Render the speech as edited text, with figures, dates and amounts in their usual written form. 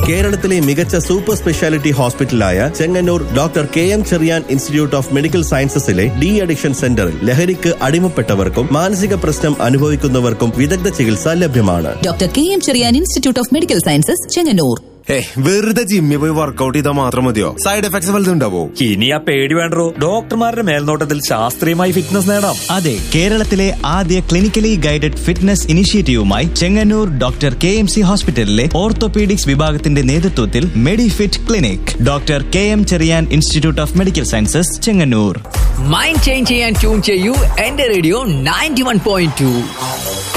കേരളത്തിലെ മികച്ച super speciality ഹോസ്പിറ്റലായ Chengannur doctor KM Cherian institute of medical സയൻസസിലെ de addiction സെന്ററിൽ ലഹരിക്ക് അടിമപ്പെട്ടവർക്കും മാനസിക പ്രശ്നം അനുഭവിക്കുന്നവർക്കും വിദഗ്ധ ചികിത്സ ലഭ്യമാണ്. Doctor KM Cherian institute of medical sciences, Chengannur. വെറുതെ ജിമ്മിൽ പോയി വർക്കൗട്ട് ചെയ്താൽ മാത്രം മതിയോ? Side effects വലുതുണ്ടാവോ? ഇനി ആ പേടി വേണ്ടോ. ഡോക്ടർമാരുടെ മേൽനോട്ടത്തിൽ ശാസ്ത്രീയമായി ഫിറ്റ്നസ് നേടാം. അതെ, കേരളത്തിലെ ആദ്യ clinically guided fitness ഇനിഷ്യേറ്റീവുമായി Chengannur doctor KMC ഹോസ്പിറ്റലിലെ ഓർത്തോപീഡിക്സ് വിഭാഗത്തിന്റെ നേതൃത്വത്തിൽ Medifit clinic. Doctor KM Cherian institute of medical sciences, Chengannur. Mind change ചെയ്യാൻ ട്യൂൺ ചെയ്യൂ എന്റെ റേഡിയോ 91.2.